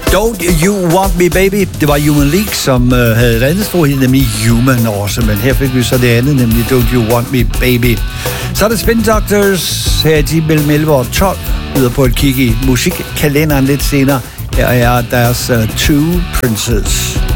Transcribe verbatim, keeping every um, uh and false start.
Don't You Want Me Baby. Det var Human League, som øh, havde et andet sprog, nemlig Human også, men her fik vi så det andet, nemlig Don't You Want Me Baby. Så er det Spin Doctors, her er de mellem elleve og tolv, byder på et kig i musikkalenderen lidt senere. Her er deres uh, Two Princes.